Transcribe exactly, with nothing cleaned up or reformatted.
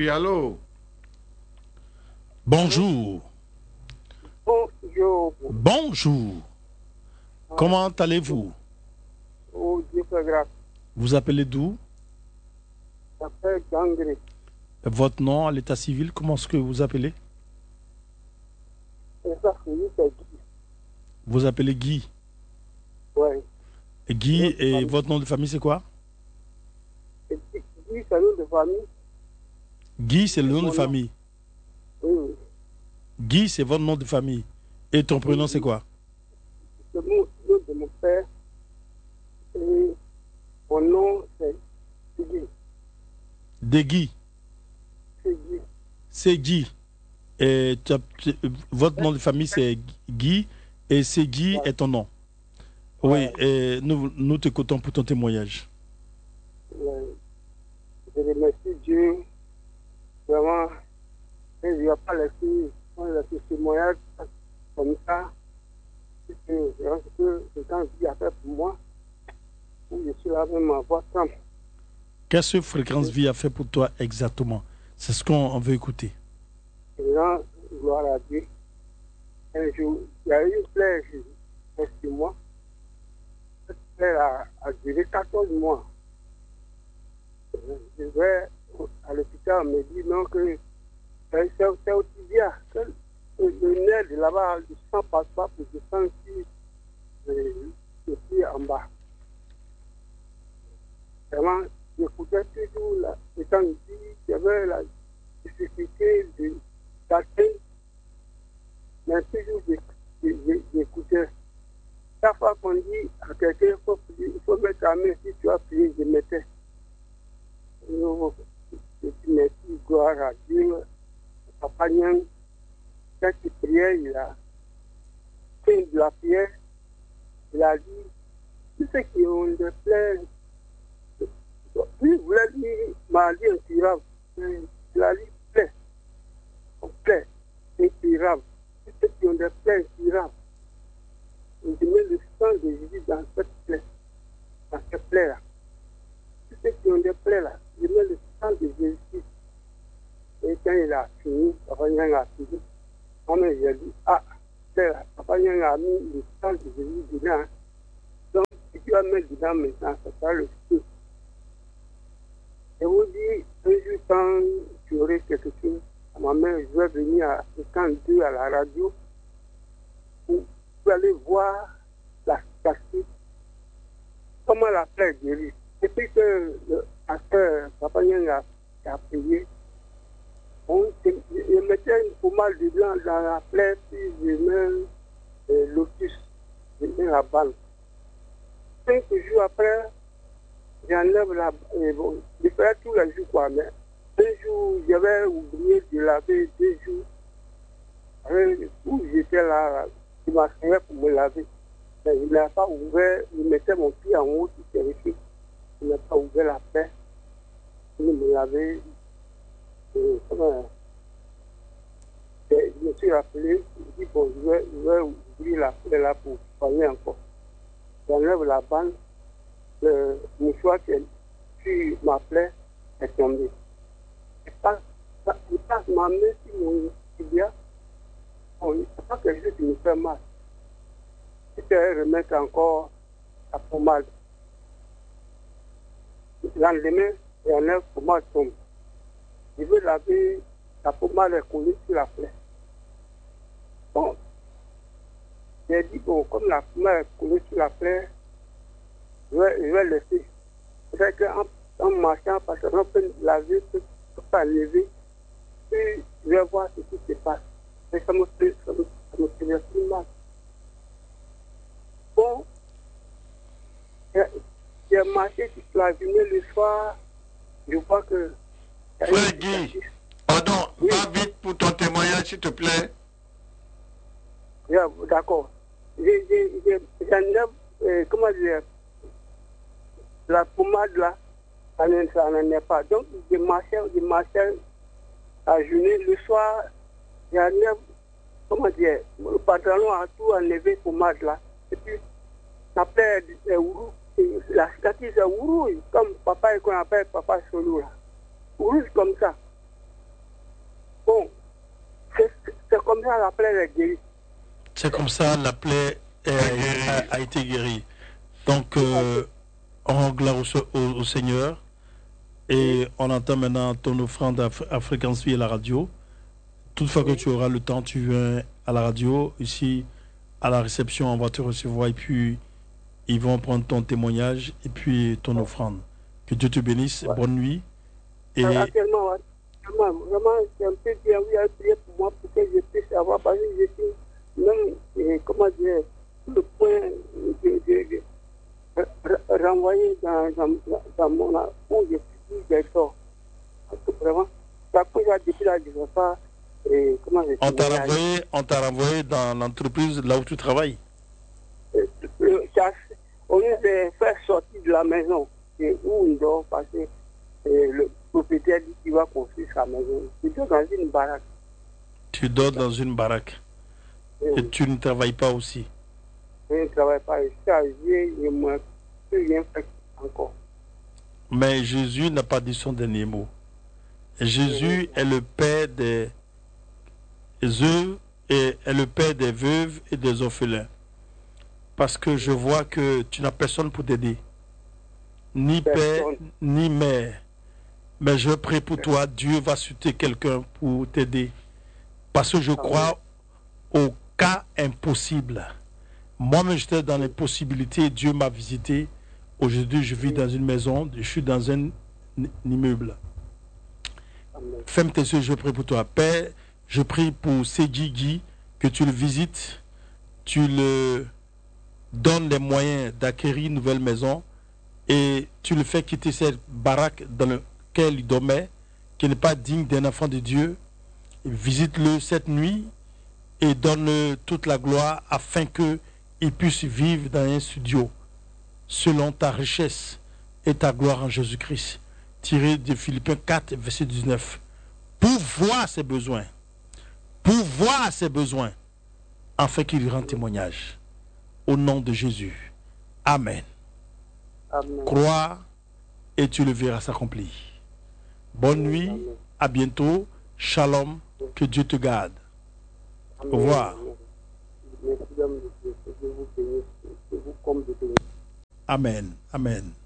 Oui, allô? Bonjour. Bonjour. Bonjour. Comment allez-vous? Oh, Dieu fait grâce. Vous appelez d'où? Ça fait Gangré. Votre nom à l'état civil, comment est-ce que vous appelez? C'est ça, c'est lui, c'est Guy. Vous appelez Guy. Ouais. Et Guy, et votre nom de famille, c'est quoi? Et Guy, c'est le nom de famille. Guy, c'est le nom Mon de famille. Oui, oui. Guy, c'est votre nom de famille. Et ton prénom, c'est quoi? Le nom nom de mon père. Et mon nom, c'est Guy. De Guy. C'est Guy. C'est Guy. Et tu as- tu- votre nom de famille, c'est Guy. Et c'est Guy Ouais. est ton nom. Ouais. Oui, et nous, nous t'écoutons pour ton témoignage. Ouais. Je remercie Dieu. Vraiment, et il n'y a pas laissé, on laisse ce témoignage comme ça. C'est que je pense que le temps Dieu a fait pour moi, où je suis là, même ma voix tremble. Qu'est-ce que Fréquence Vie a fait pour toi exactement? C'est ce qu'on on veut écouter. Et là, gloire à Dieu. Un jour, il y a eu une plaie sur moi. Cette plaie a, a duré quatorze mois. Je vais à l'hôpital, on me dit non, que c'est c'est au tibia, que le, le nerf de là-bas, le sang passe pas pour descendre sur le, le pied en bas. Vraiment, j'écoutais toujours la, étant dit, j'avais la difficulté de d'atteindre, mais toujours j'écoutais. Chaque fois qu'on dit à quelqu'un, il faut, il faut mettre la main, si tu as prié, je mettais. Je dis merci, gloire à Dieu. Papa Nyang, quand il priait, il a fait de la prière, il a dit, tous ceux qui ont des plaies, lui, il voulait dire maladie incurable. Il a dit plaie, plaie, incurable. Tous ceux qui ont des plaies incurables. Je mets le sang de Jésus dans cette plaie, dans cette plaie-là. Tous ceux qui ont des plaies là, je mets le sang de Jésus. Et quand il a fini, Papa Nyang a fini. Moi, j'ai dit, ah, plaie là, Papa Nyang a mis le sang de Jésus dedans. Donc, si tu vas mettre dedans maintenant, ça sera le feu. Je vous dis, un jour, quand j'aurai quelque chose, à ma mère, je vais venir à cinquante-deux à la radio pour aller voir la cicatrice, comment la plaie guérit. Et puis que le pasteur Papa Nyang a, a prié, on, je, je mettais une pommade de blanc dans la plaie, puis je mets euh, lotus, je mets la balle. Cinq jours après, j'enlève la balle. Bon, je fais tous les jours quoi, mais un jour, j'avais oublié de laver, deux jours. Euh, où j'étais là, il m'a serré pour me laver. Mais il n'a pas ouvert, il mettait mon pied en haut du terrifique. Il n'a pas ouvert la plaie. Il me lavait. Euh, comment, je me suis rappelé, je dis bon, je vais, je vais ouvrir la plaie là pour soigner encore. J'enlève la bande, le mouchoir qui est sur ma plaie est tombé. Je passe, je passe ma main sur mon tibia. Bon, c'est pas quelque chose qui me fait mal. Je vais remettre encore la pommade. Le lendemain, j'enlève la pommade tombe. Je veux laver, la pommade est collée sur la plaie. Bon, j'ai dit, bon, comme la pommade est collée sur la plaie, je vais, je vais laisser. C'est qu'en en marchant, parce qu'on peut laver, on peut pas lever, puis je vais voir ce qui se passe. Mais ça me fait, ça me, ça me fait plus mal. Bon, j'ai marché toute la journée, le soir, je vois que... Frère Guy, pardon, oui. Va vite pour ton témoignage, s'il te plaît. Yeah, d'accord. J'enlève, euh, comment dire, la pommade là, ça n'en est pas. Donc, je marchais, je marchais la journée, le soir, j'enlève, comment dire, le pantalon a tout enlevé, pommade là. Et puis, ça plaît est ourou. La cicatrice est ourou, comme papa et qu'on appelle papa solo là. Rouge comme ça. ça, la plaie est guérie. C'est comme ça, la plaie est- a, a été guérie. Donc, euh, on rend gloire au, au- au Seigneur. Et on entend maintenant ton offrande à, à Fréquence Vie et la radio. Toutefois que tu auras le temps, tu viens à la radio, ici, à la réception, on va te recevoir et puis ils vont prendre ton témoignage et puis ton offrande. Que Dieu te bénisse, Ouais. bonne nuit. Et Actuellement, ouais. Vraiment, vraiment, c'est un peu bien, oui, à prier pour moi, pour que je puisse avoir, parce que je suis même, eh, comment dire, sur le point de, de, de, de renvoyer dans, dans, dans mon, où je suis des torts. Parce que vraiment, ça peut être depuis là, je ne sais pas, et comment je on t'a renvoyé, on t'a renvoyé dans l'entreprise là où tu travailles. Le, le, ça, au lieu de faire sortir de la maison, c'est où on dort, parce que eh, le propriétaire dit qu'il va construire sa maison. Je dors dans une baraque. Tu dors dans une baraque Et, et tu ne travailles pas aussi. je ne travaille pas. Je suis âgé, je ne me peux rien faire encore. Mais Jésus n'a pas dit son dernier mot. Jésus est le père des œufs et est le père des veuves et des orphelins. Parce que je vois que tu n'as personne pour t'aider. Ni père, Personne. ni mère. Mais je prie pour toi, Dieu va susciter quelqu'un pour t'aider. Parce que je crois au cas impossible. Moi-même, j'étais dans les possibilités. Dieu m'a visité. Aujourd'hui, je vis dans une maison. Je suis dans un immeuble. Amen. Ferme tes yeux, je prie pour toi. Père, je prie pour Segui, que tu le visites. Tu le donnes les moyens d'acquérir une nouvelle maison. Et tu le fais quitter cette baraque dans laquelle il dormait, qui n'est pas digne d'un enfant de Dieu. Visite-le cette nuit et donne-le toute la gloire afin qu'il puisse vivre dans un studio selon ta richesse et ta gloire en Jésus-Christ. Tiré de Philippiens quatre, verset dix-neuf. Pour voir ses besoins, pour voir ses besoins, afin qu'il rende témoignage. Au nom de Jésus. Amen. Amen. Crois et tu le verras s'accomplir. Bonne nuit, Amen. à bientôt. Shalom, que Dieu te garde. Amen. Au revoir. Amen. Merci, d'homme de Dieu. Que Dieu vous bénisse. Que vous comme de bénisse. Amen, amen.